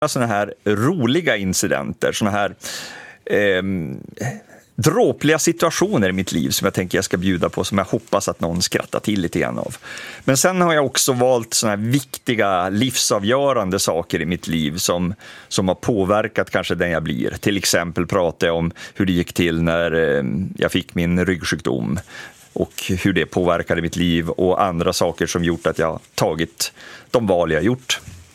såna här roliga incidenter, såna här dråpliga situationer i mitt liv som jag tänker jag ska bjuda på, som jag hoppas att någon skrattar till lite grann av. Men sen har jag också valt såna här viktiga livsavgörande saker i mitt liv som har påverkat kanske den jag blir. Till exempel pratar jag om hur det gick till när jag fick min ryggsjukdom och hur det påverkade mitt liv, och andra saker som gjort att jag tagit de val jag gjort.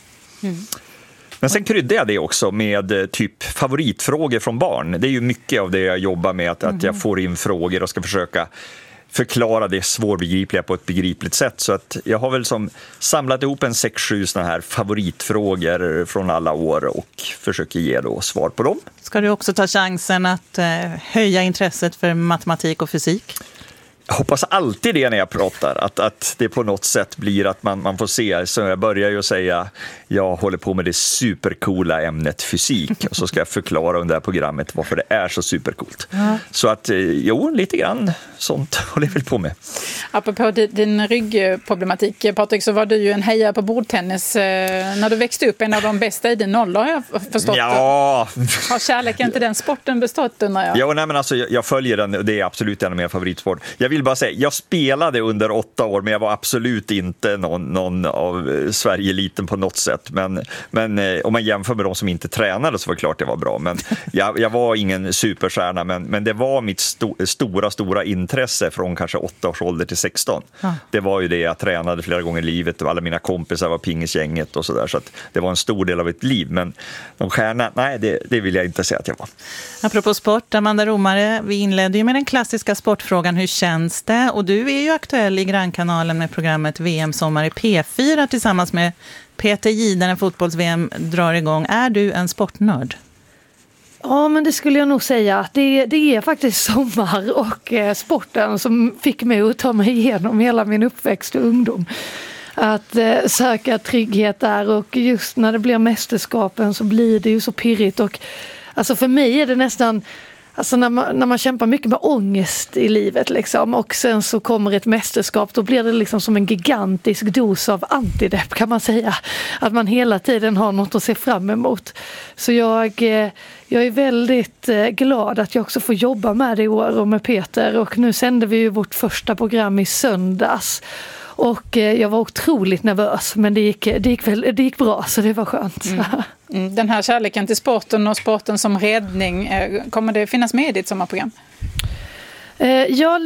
Men sen kryddade jag det också med typ favoritfrågor från barn. Det är ju mycket av det jag jobbar med, att jag får in frågor och ska försöka förklara det svårbegripliga på ett begripligt sätt. Så att jag har väl som samlat ihop en 6-7 såna här favoritfrågor från alla år och försöker ge då svar på dem. Ska du också ta chansen att höja intresset för matematik och fysik? Jag hoppas alltid det när jag pratar, att det på något sätt blir att man får se. Så jag börjar ju säga, jag håller på med det supercoola ämnet fysik, och så ska jag förklara under det här programmet varför det är så supercoolt. Ja. Så att, lite grann sånt håller jag väl på med. Apropå din ryggproblematik, Patrik, så var du ju en hejare på bordtennis när du växte upp, en av de bästa i din ålder, har jag förstått. Ja. Har kärleken till den sporten bestått, undrar jag? Ja, nej, men alltså, jag följer den, och det är absolut en av mina favoritsport. Jag vill bara säga, jag spelade under 8 år, men jag var absolut inte någon av Sverige-eliten på något sätt. Men om man jämför med de som inte tränade så var det klart det var bra. Men jag var ingen superstjärna, men det var mitt stora intresse från kanske 8 års ålder till 16. Det var ju det, jag tränade flera gånger i livet, och alla mina kompisar var pingisgänget och sådär. Så att det var en stor del av ett liv. Men de stjärna, nej, det vill jag inte säga att jag var. Apropå sport, Amanda Romare, vi inledde ju med den klassiska sportfrågan, hur känns det? Och du är ju aktuell i Grannkanalen med programmet VM Sommar i P4 tillsammans med Peter Jihde när fotbolls-VM drar igång. Är du en sportnörd? Ja, men det skulle jag nog säga. Att det är faktiskt sommar och sporten som fick mig att ta mig igenom hela min uppväxt och ungdom. Att söka trygghet där, och just när det blir mästerskapen så blir det ju så pirrigt. Och alltså för mig är det nästan... Alltså när man kämpar mycket med ångest i livet liksom, och sen så kommer ett mästerskap, då blir det liksom som en gigantisk dos av antidepp, kan man säga. Att man hela tiden har något att se fram emot. Så jag är väldigt glad att jag också får jobba med det i år och med Peter. Och nu sände vi ju vårt första program i söndags. Och jag var otroligt nervös, men det gick bra, så det var skönt. Den här kärleken till sporten och sporten som räddning, kommer det finnas med i ditt sommarprogram? Ja,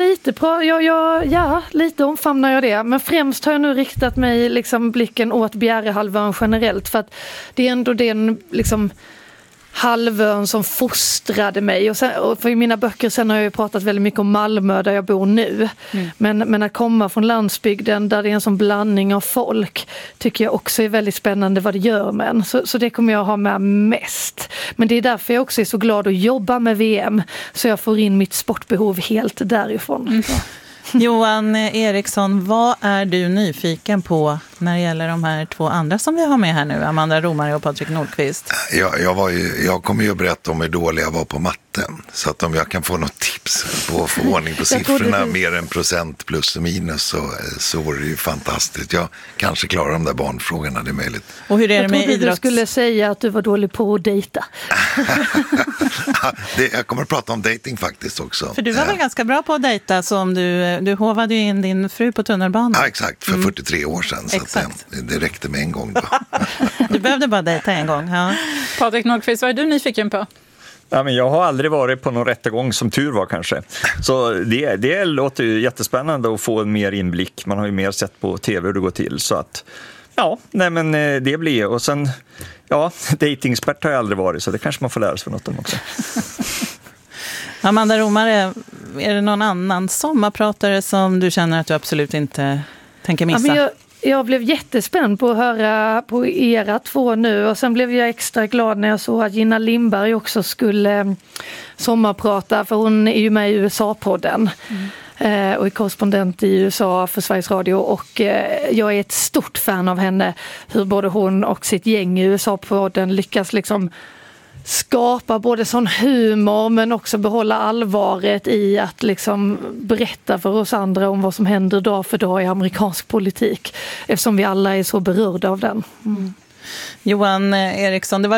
lite omfamnar jag det. Men främst har jag nu riktat mig liksom blicken åt Bjärehalvön generellt. För att det är ändå den liksom halvön som fostrade mig. Och för i mina böcker sen har jag ju pratat väldigt mycket om Malmö där jag bor nu. Men att komma från landsbygden där det är en sån blandning av folk tycker jag också är väldigt spännande vad det gör med en. Så det kommer jag ha med mest. Men det är därför jag också är så glad att jobba med VM, så jag får in mitt sportbehov helt därifrån. Johan Eriksson, vad är du nyfiken på när det gäller de här 2 andra som vi har med här nu, Amanda Romare och Patrik Nordqvist? Jag kommer ju att berätta om hur dålig jag var på matten, så att om jag kan få något tips på att få ordning på siffrorna, mer än procent plus och minus, så vore det ju fantastiskt. Jag kanske klarar de där barnfrågorna, det är möjligt. Och hur är det med idrotts? Du skulle säga att du var dålig på att dejta. Jag kommer att prata om dating faktiskt också. För du var väl ganska bra på att dejta, som du hovade ju in din fru på tunnelbanan. Ja, exakt, för 43 år sedan. Så att det räckte med en gång då. Du behövde bara dejta en gång. Ja. Patrik Nordqvist, vad är du nyfiken på? Ja, men jag har aldrig varit på någon rättegång, som tur var kanske. Så det låter ju jättespännande att få en mer inblick. Man har ju mer sett på tv hur det går till. Så att, det blir. Och sen, datingexpert har jag aldrig varit, så det kanske man får lära sig för något om också. Amanda Romare, är det någon annan sommarpratare som du känner att du absolut inte tänker missa? Ja, men jag blev jättespänd på att höra på era 2 nu, och sen blev jag extra glad när jag såg att Gina Lindberg också skulle sommarprata, för hon är ju med i USA-podden och är korrespondent i USA för Sveriges Radio, och jag är ett stort fan av henne, hur både hon och sitt gäng i USA-podden lyckas liksom skapa både sån humor men också behålla allvaret i att liksom berätta för oss andra om vad som händer dag för dag i amerikansk politik, eftersom vi alla är så berörda av den. Johan Eriksson, det var